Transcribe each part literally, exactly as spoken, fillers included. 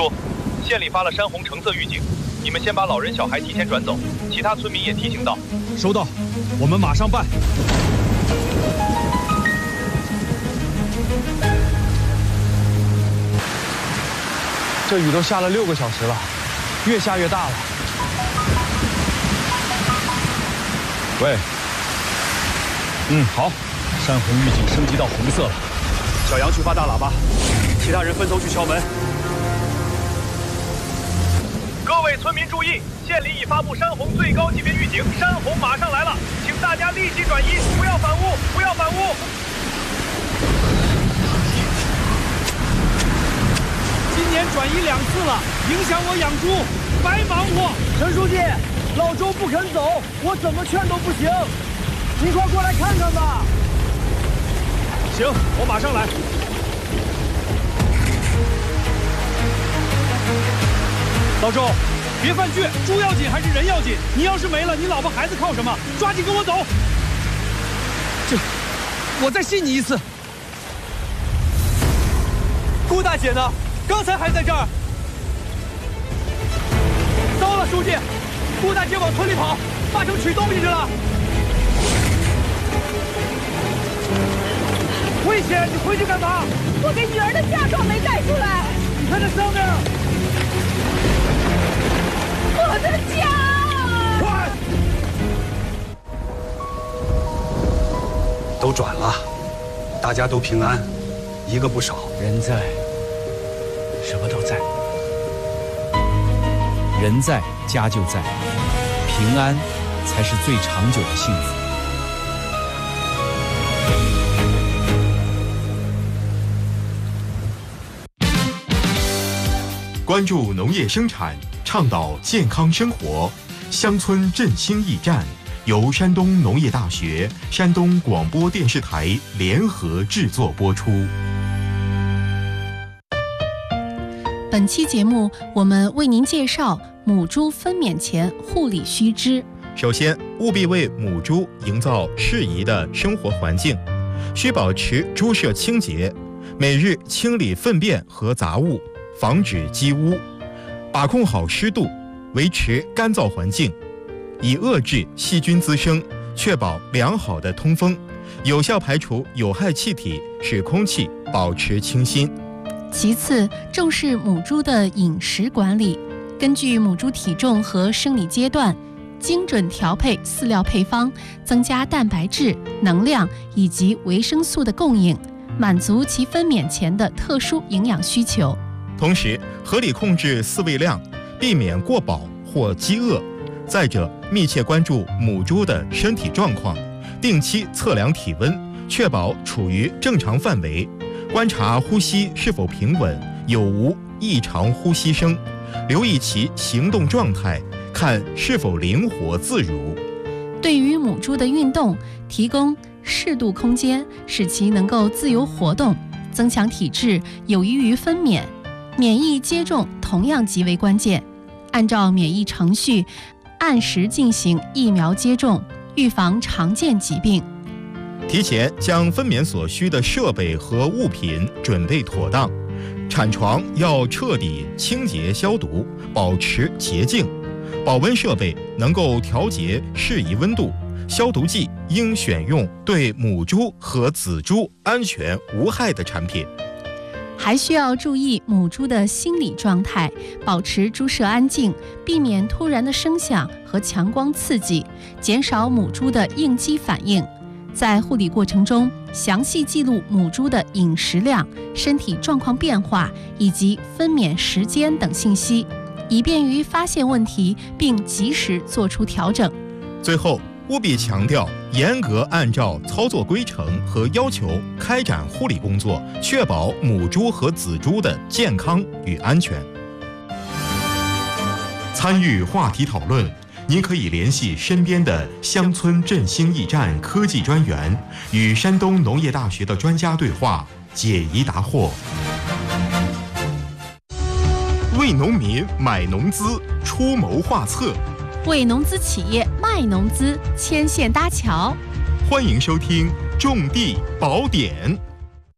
书，县里发了山洪橙色预警，你们先把老人小孩提前转走，其他村民也提醒到。 收到，我们马上办。这雨都下了六个小时了，越下越大了。喂，嗯，好，山洪预警升级到红色了。小杨去发大喇叭，其他人分头去敲门。 各位村民注意，县里已发布山洪最高级别预警，山洪马上来了，请大家立即转移，不要反屋，不要反屋。 今年转移两次了，影响我养猪，白忙活。 陈书记，老周不肯走，我怎么劝都不行，您快过来看看吧。 行，我马上来。老周，别犯倔，猪要紧还是人要紧？你要是没了，你老婆孩子靠什么？抓紧跟我走。这，我再信你一次。顾大姐呢？刚才还在这儿。糟了，书记，顾大姐往村里跑，八成取东西去了。危险！你回去干嘛？ 我给女儿的嫁妆没带出来。 你看那上面。 我的家！ 快！ 都转了，大家都平安，一个不少。 人在，什么都在。 人在，家就在，平安才是最长久的幸福。 关注农业生产，倡导健康生活，乡村振兴驿站由山东农业大学、山东广播电视台联合制作播出。 本期节目，我们为您介绍母猪分娩前护理须知。 首先，务必为母猪营造适宜的生活环境，需保持猪舍清洁，每日清理粪便和杂物，防止积污，把控好湿度，维持干燥环境，以遏制细菌滋生，确保良好的通风，有效排除有害气体，使空气保持清新。 其次，重视母猪的饮食管理，根据母猪体重和生理阶段，精准调配饲料配方，增加蛋白质、能量以及维生素的供应，满足其分娩前的特殊营养需求。 同时，合理控制饲喂量，避免过饱或饥饿。再者，密切关注母猪的身体状况，定期测量体温，确保处于正常范围。观察呼吸是否平稳，有无异常呼吸声，留意其行动状态，看是否灵活自如。 对于母猪的运动，提供适度空间，使其能够自由活动，增强体质，有益于分娩。免疫接种同样极为关键，按照免疫程序，按时进行疫苗接种，预防常见疾病。 提前将分娩所需的设备和物品准备妥当，产床要彻底清洁消毒，保持洁净。保温设备能够调节适宜温度，消毒剂应选用对母猪和仔猪安全无害的产品。 还需要注意母猪的心理状态，保持猪舍安静，避免突然的声响和强光刺激，减少母猪的应激反应。在护理过程中，详细记录母猪的饮食量、身体状况变化以及分娩时间等信息，以便于发现问题并及时做出调整。 最后，务必强调严格按照操作规程和要求开展护理工作，确保母猪和仔猪的健康与安全。 参与话题讨论，您可以联系身边的乡村振兴驿站科技专员，与山东农业大学的专家对话，解疑答惑。为农民买农资，出谋划策； 为农资企业卖农资，牵线搭桥。 欢迎收听《种地宝典》。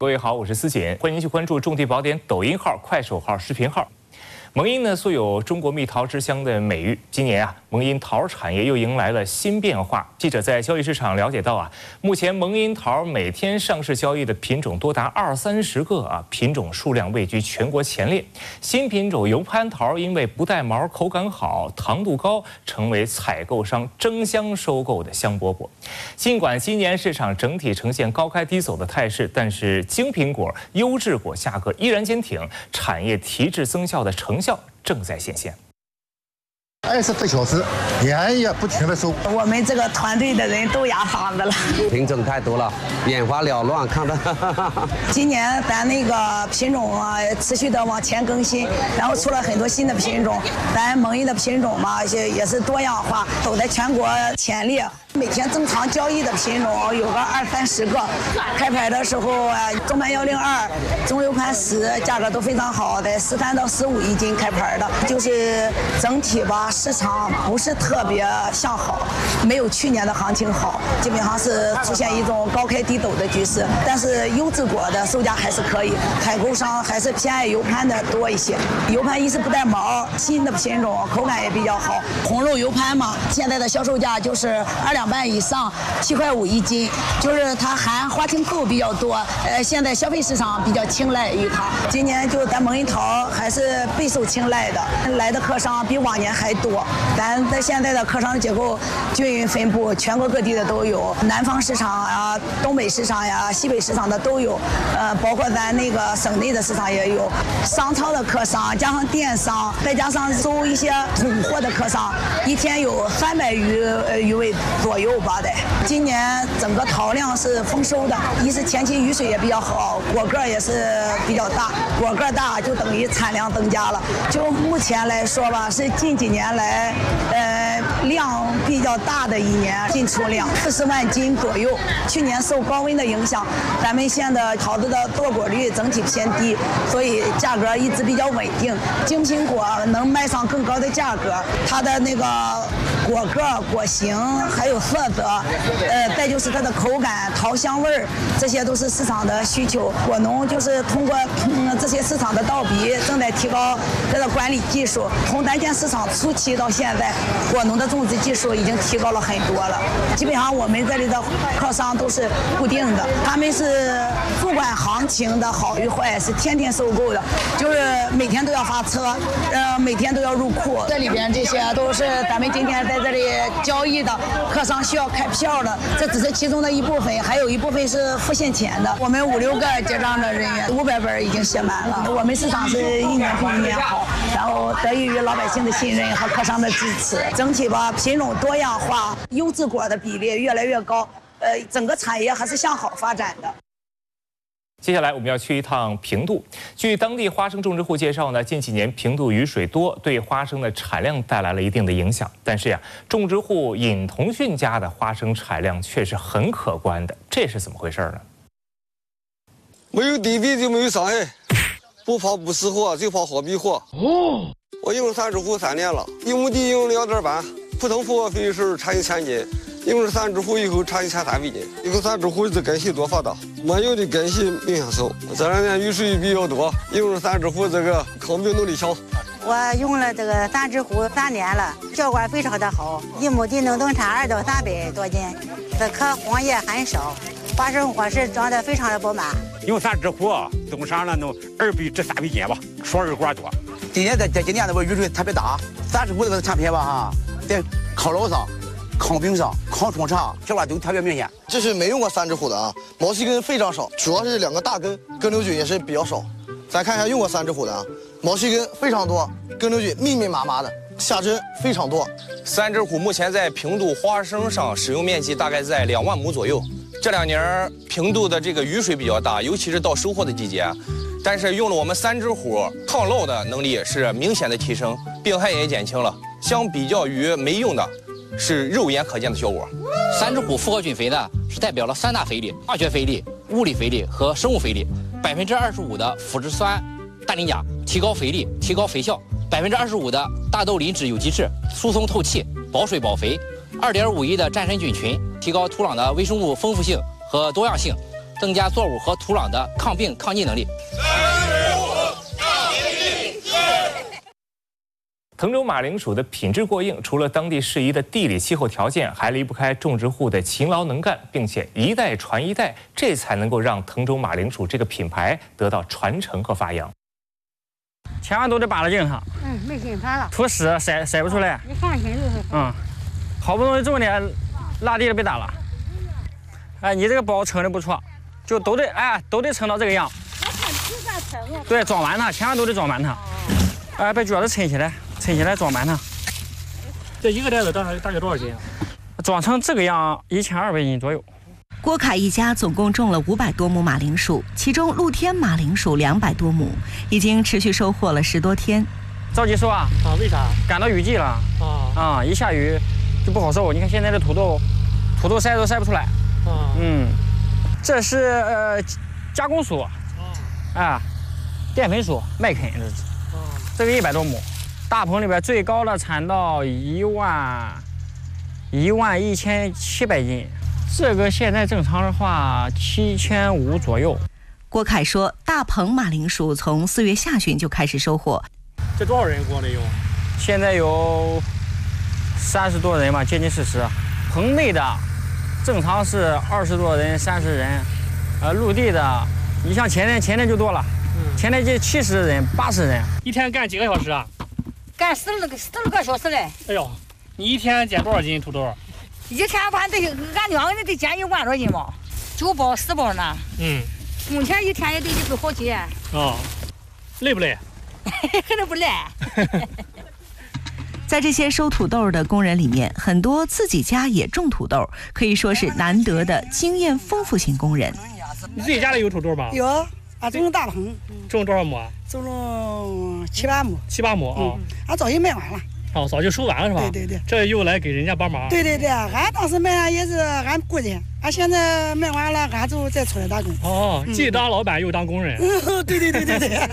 各位好，我是思锦，欢迎去关注种地宝典抖音号、快手号、视频号。蒙阴呢素有中国蜜桃之乡的美誉，今年啊，蒙阴桃产业又迎来了新变化。记者在交易市场了解到啊，目前蒙阴桃每天上市交易的品种多达二三十个啊，品种数量位居全国前列。新品种油攀桃因为不带毛、口感好、糖度高，成为采购商争相收购的香饽饽。尽管今年市场整体呈现高开低走的态势，但是精品果、优质果价格依然坚挺，产业提质增效的成效正在显现。 二十多小时，连夜不停的收。 我们这个团队的人都压嗓子了。 品种太多了，眼花缭乱，看的。 今年咱那个品种啊，持续的往前更新，然后出了很多新的品种。咱蒙阴的品种嘛，也也是多样化，走在全国前列。每天正常交易的品种有个二三十个，开牌的时候啊，中盘幺零二、中油盘十价格都非常好，在十三到十五一斤开牌的，就是整体吧，市场不是特别向好，没有去年的行情好，基本上是出现一种高开低走的局势。但是优质果的售价还是可以，采购商还是偏爱油盘的多一些。油盘一是不带毛，新的品种口感也比较好。红肉油盘嘛，现在的销售价就是二两半以上，七块五一斤，就是它含花青素比较多，呃，现在消费市场比较青睐于它。今年就咱蒙阴桃还是备受青睐的，来的客商比往年还多。咱在现在的客商结构均匀分布，全国各地的都有，南方市场啊、东北市场呀、西北市场的都有，呃，包括咱那个省内的市场也有。商超的客商加上电商，再加上收一些统货的客商，一天有三百余呃余位左右吧得。今年整个桃量是丰收的，一是前期雨水也比较好，果个也是比较大，果个大就等于产量增加了。就目前来说吧，是近几年来呃量比较大的一年，进出量四十万斤左右。去年受高温的影响，咱们县的桃子的堕果率整体偏低，所以价格一直比较稳定。精品果能卖上更高的价格，它的那个果个、果形还有色泽，呃，再就是它的口感、桃香味儿，这些都是市场的需求。果农就是通过嗯这些市场的倒逼，正在提高它的管理技术。从咱县市场初期到现在，果农的种植技术已经提高了很多了。基本上我们这里的客商都是固定的，他们是不管行情的好与坏，是天天收购的，就是每天都要发车，呃，每天都要入库。这里边这些都是咱们今天在这里交易的客商需要开票的，这只是其中的一部分，还有一部分是付现钱的。我们五六个结账的人员，五百本已经写满了。我们市场是一年比一年好，然后得益于老百姓的信任和客商的支持，整体吧品种多样化，优质果的比例越来越高，呃，整个产业还是向好发展的。 接下来我们要去一趟平度。据当地花生种植户介绍呢，近几年平度雨水多，对花生的产量带来了一定的影响。但是呀，种植户尹同训家的花生产量却是很可观的，这是怎么回事呢？ 没有地皮就没有伤害，不跑不识货，就跑好米货。哦，我用三只户三年了，一亩地用两点半，普通付费是产一千斤。用了三只户以后，产一千三百斤。一个三只户的根系多发达，没有的根系明显少。这两年雨水比较多，用了三只户这个抗病能力强。 我用了这个三只户三年了，效果非常的好，一亩地能增产二到三百多斤，这颗黄叶很少，花生果实长得非常的饱满。 用三只户增产了能二百至三百斤吧，说二瓜多。 今年在在今年这个雨水特别大，三只户这个产品吧哈，在烤肉上。抗病上、抗虫查效果都特别明显。 这是没用过三只虎的啊，毛细根非常少，主要是两个大根，根瘤菌也是比较少。咱看一下用过三只虎的啊，毛细根非常多，根瘤菌密密麻麻的，下针非常多。 三只虎目前在平度花生上使用面积大概在两万亩左右。这两年平度的这个雨水比较大，尤其是到收获的季节，但是用了我们三只虎，抗涝的能力是明显的提升，病害也减轻了。相比较于没用的。是肉眼可见的效果。 三只虎复合菌肥呢，是代表了三大肥力：化学肥力、物理肥力和生物肥力。百分之二十五的腐殖酸氮磷钾提高肥力，提高肥效；百分之二十五的大豆磷脂有机质疏松透气，保水保肥；二点五亿的战神菌群提高土壤的微生物丰富性和多样性； 增加作物和土壤的抗病抗菌能力。 滕州马铃薯的品质过硬，除了当地适宜的地理气候条件，还离不开种植户的勤劳能干，并且一代传一代，这才能够让滕州马铃薯这个品牌得到传承和发扬。 千万都得扒拉净它。 嗯，没心烦了。 土屎筛筛不出来。 你放心就是。 嗯，好不容易种的，拉地了被打了。哎，你这个包称的不错，就都得哎都得称到这个样。 我看皮咋称啊？ 对，装满它，千万都得装满它。哎，把脚子抻起来。抻起来装满它， 这一个袋子大概大概多少斤啊？ 装成这个样，一千二百斤左右。 郭凯一家总共种了五百多亩马铃薯，其中露天马铃薯两百多亩，已经持续收获了十多天。 着急收啊！ 啊，为啥？ 赶到雨季了。 啊啊！一下雨就不好收。你看现在的土豆，土豆筛都筛不出来。 啊。 嗯，这是呃加工薯。啊。淀粉薯、麦肯这是。啊。这个一百多亩。大棚里边最高的产到一万一万一千七百斤，这个现在正常的话七千五左右。 郭凯说，大棚马铃薯从四月下旬就开始收获。 这多少人光得用？ 现在有三十多人吧，接近四十。棚内的正常是二十多人、三十人，呃，陆地的，你像前天前天就多了，嗯、前天就七十人、八十人。 一天干几个小时啊？ 干十二个十二个小时嘞！ 哎呦，你一天捡多少斤土豆？ 一天反正得俺娘的得捡一万多斤吧，九包十包呢。 嗯， 目前一天也得一百好几。 哦，累不累？ 肯定不累。 在这些收土豆的工人里面，很多自己家也种土豆，可以说是难得的经验丰富型工人。 你自己家里有土豆吗？ 有。俺种了大棚， 种多少亩啊？ 种了七八亩。 七八亩啊！ 嗯，俺早就卖完了。 哦，早就收完了是吧？ 对对对。 这又来给人家帮忙。 对对对，俺当时卖也是俺雇人，俺现在卖完了，俺就再出来打工。 哦，既当老板又当工人。 嗯，对对对对对。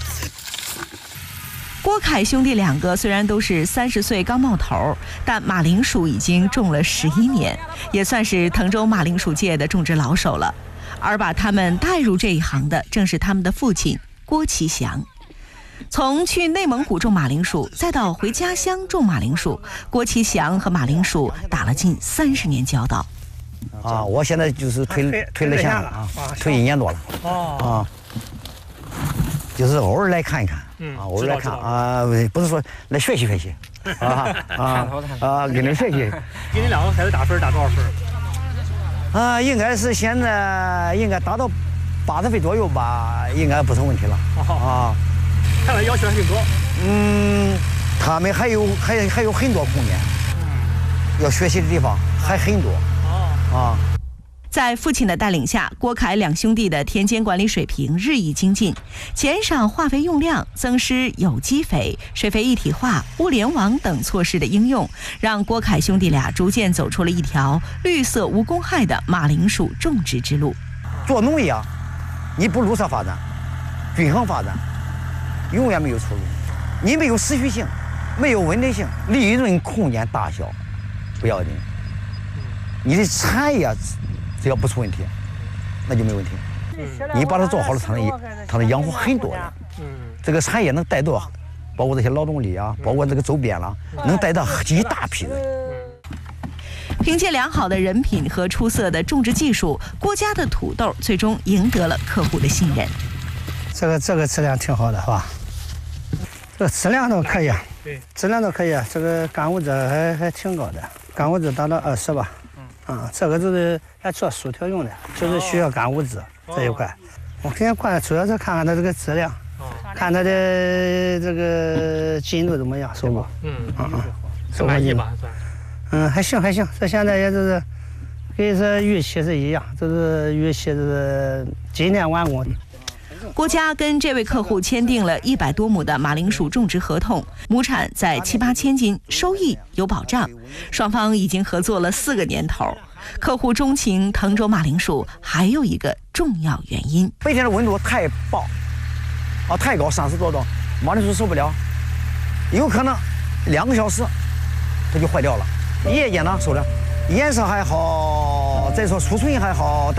郭凯兄弟两个虽然都是三十岁刚冒头，但马铃薯已经种了十一年，也算是滕州马铃薯界的种植老手了。而把他们带入这一行的，正是他们的父亲郭其祥。从去内蒙古种马铃薯，再到回家乡种马铃薯，郭其祥和马铃薯打了近三十年交道。 啊，我现在就是推推了线了啊，推一年多了。哦。啊，就是偶尔来看一看，啊，偶尔来看啊，不是说来学习学习，啊啊啊，跟着学习。 给你两个孩子打分打多少分？ 啊，应该是现在应该达到八十分左右吧，应该不成问题了。啊， 看来要求还挺高。 嗯，他们还有还还有很多空间，要学习的地方还很多。啊， 在父亲的带领下，郭凯两兄弟的田间管理水平日益精进，减少化肥用量，增施有机肥、水肥一体化、物联网等措施的应用，让郭凯兄弟俩逐渐走出了一条绿色无公害的马铃薯种植之路。 做农业啊，你不绿色发展、均衡发展，永远没有出路。你没有持续性，没有稳定性，利润空间大小不要紧，你的产业只要不出问题，那就没问题。你把它做好了，它能它能养活很多人。这个产业能带动，包括这些劳动力啊，包括这个周边了，能带到一大批人。 凭借良好的人品和出色的种植技术，郭家的土豆最终赢得了客户的信任。 这个这个质量挺好的，是吧？这个质量都可以啊，对，质量都可以啊。这个干物质还还挺高的，干物质达到二十吧。啊，这个就是来做薯条用的，就是需要干物质这一块。我今天过来主要是看看它这个质量，看它的这个进度怎么样，收获。嗯嗯嗯， 收获满意吧？ 嗯，还行还行，这现在也就是跟是预期是一样，就是预期是今年完工。 郭家跟这位客户签订了一百多亩的马铃薯种植合同，亩产在七八千斤，收益有保障。双方已经合作了四个年头。客户钟情滕州马铃薯，还有一个重要原因： 白天的温度太暴，啊太高，三十多度，马铃薯受不了，有可能两个小时它就坏掉了。夜间呢受了，颜色还好，再说储存还好，但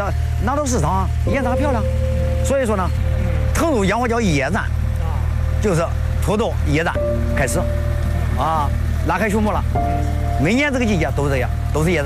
拿到市场颜色漂亮，所以说呢，成都养花叫叶簪，就是土豆叶簪开始，啊，拉开序幕了。每年这个季节都是这样，都是叶簪。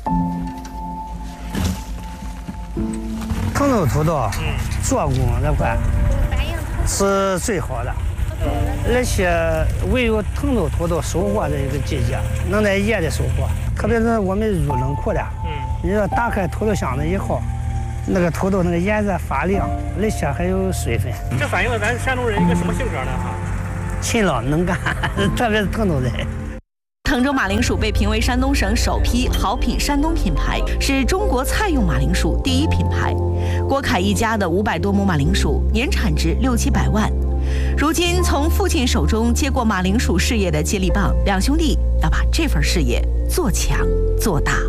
成都土豆做工这块是最好的，而且唯有成都土豆收获这一个季节能在夜里收获，特别是我们入冷库的，你说打开土豆箱子以后，那个土豆那个颜色发亮，而且还有水分。 这反映了咱山东人一个什么性格呢？哈， 勤劳能干，特别是成都人。 滕州马铃薯被评为山东省首批好品山东品牌，是中国菜用马铃薯第一品牌。郭凯一家的五百多亩马铃薯年产值六七百万。如今从父亲手中接过马铃薯事业的接力棒，两兄弟要把这份事业做强做大。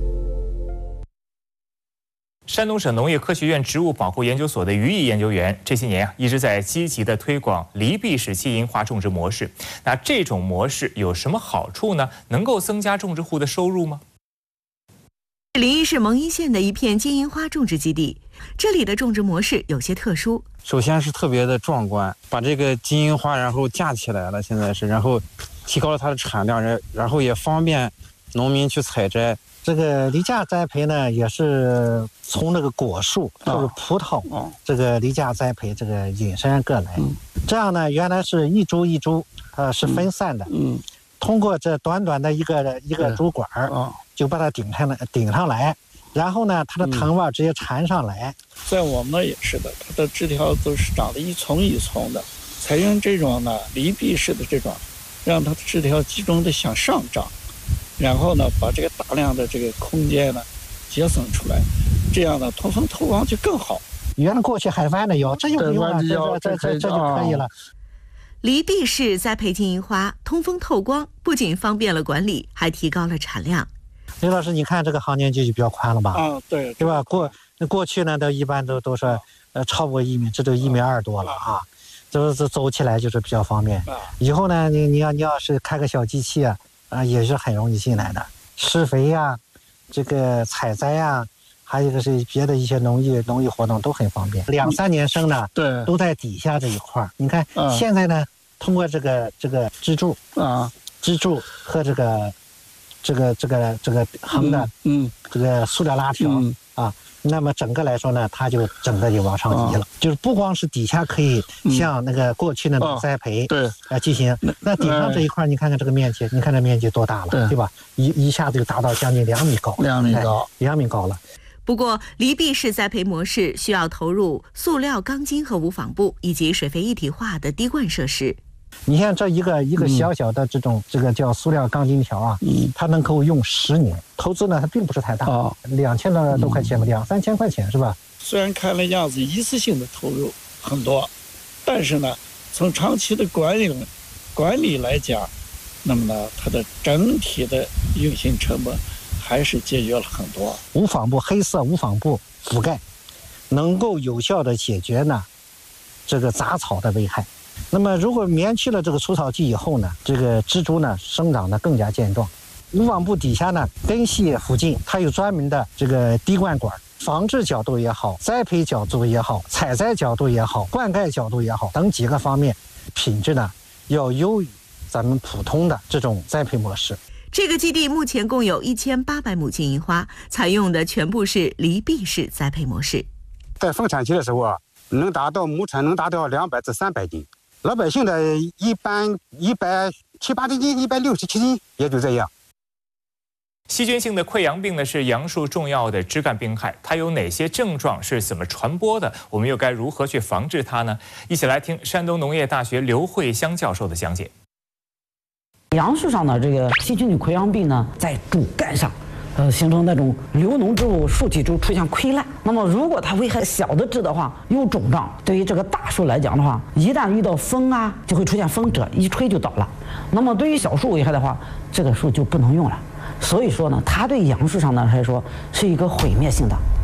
山东省农业科学院植物保护研究所的于毅研究员这些年啊，一直在积极的推广离壁式基因化种植模式。那这种模式有什么好处呢？能够增加种植户的收入吗？ 临沂市蒙阴县的一片金银花种植基地，这里的种植模式有些特殊。 首先是特别的壮观，把这个金银花然后架起来了，现在是，然后提高了它的产量，然然后也方便农民去采摘。 这个梨架栽培呢，也是从那个果树，就是葡萄，哦、这个梨架栽培这个引申过来。嗯、这样呢，原来是一株一株，呃，是分散的。嗯，通过这短短的一个一个竹管儿，哦、就把它顶上来，顶上来，然后呢，它的藤蔓直接缠上来。 嗯、在我们那也是的，它的枝条都是长得一丛一丛的，采用这种呢离壁式的这种，让它的枝条集中的向上长。然后呢，把这个大量的这个空间呢节省出来，这样呢通风透光就更好。 原来过去还弯着腰，这就不用了，这这这这就可以了。 离壁式栽培金银花，通风透光，不仅方便了管理，还提高了产量。 刘老师，你看这个行间距就比较宽了吧？ 啊，对， 对吧？过过去呢，都一般都都是呃超过一米，这都一米二多了啊，这这走起来就是比较方便。以后呢，你你要你要是开个小机器啊。啊，也是很容易进来的，施肥呀、啊，这个采摘呀、啊，还有一个是别的一些农业农业活动都很方便。两三年生呢，对，都在底下这一块儿。你看、嗯、现在呢，通过这个这个支柱啊，支柱和这个这个这个这个横的，嗯，这个塑料拉条、嗯、啊。那么整个来说呢，它就整个就往上移了，哦、就是不光是底下可以像那个过去那种栽培，嗯、对，啊进行，那顶上这一块，你看看这个面积，你看这面积多大了，对, 对吧？一一下子就达到将近两米高， 两米高， 两米高了。 不过，离壁式栽培模式需要投入塑料钢筋和无纺布以及水肥一体化的滴灌设施。 你像这一个一个小小的这种、嗯、这个叫塑料钢筋条啊，嗯、它能够用十年，投资呢它并不是太大，哦、两千多多块钱吧，嗯、两三千块钱是吧？ 虽然看了样子一次性的投入很多，但是呢，从长期的管理管理来讲，那么呢，它的整体的运行成本还是节约了很多。 无纺布黑色无纺布覆盖，能够有效的解决呢这个杂草的危害。那么，如果免去了这个除草剂以后呢，这个植株呢生长得更加健壮。无纺布底下呢，根系附近它有专门的这个滴灌管，防治角度也好，栽培角度也好，采摘角度也好，灌溉角度也好，等几个方面，品质呢要优于咱们普通的这种栽培模式。 这个基地目前共有一千八百亩金银花，采用的全部是离壁式栽培模式。 在丰产期的时候啊，能达到亩产能达到两百至三百斤。老百姓的一般一百七八十斤，一百六十七斤，也就这样。 细菌性的溃疡病呢，是杨树重要的枝干病害，它有哪些症状？是怎么传播的？我们又该如何去防治它呢？一起来听山东农业大学刘慧香教授的讲解。 杨树上的这个细菌性溃疡病呢，在主干上。呃，形成那种流脓之后，树体就出现溃烂。那么，如果它危害小的枝的话，有肿胀。对于这个大树来讲的话，一旦遇到风啊，就会出现风蛰，一吹就倒了。那么，对于小树危害的话，这个树就不能用了。所以说呢，它对杨树上呢来说是一个毁灭性的，它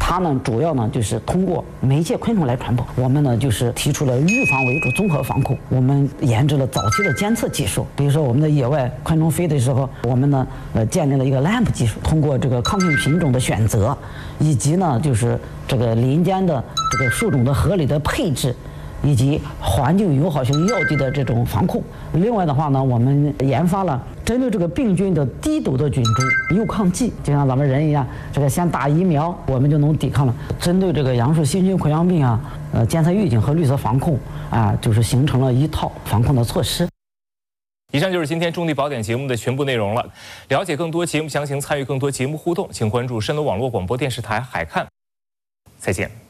它呢主要呢就是通过媒介昆虫来传播。我们呢就是提出了预防为主综合防控，我们研制了早期的监测技术，比如说我们的野外昆虫飞的时候，我们呢呃建立了一个 lamp 技术，通过这个抗病品种的选择，以及呢就是这个林间的这个树种的合理的配置，以及环境友好性药剂的这种防控。另外的话呢，我们研发了针对这个病菌的低毒的菌株诱抗剂，就像咱们人一样，这个先打疫苗，我们就能抵抗了。针对这个杨树新菌溃疡病啊，呃，监测预警和绿色防控啊，就是形成了一套防控的措施。 以上就是今天种地宝典节目的全部内容了。了解更多节目详情，参与更多节目互动，请关注山东网络广播电视台海看。再见。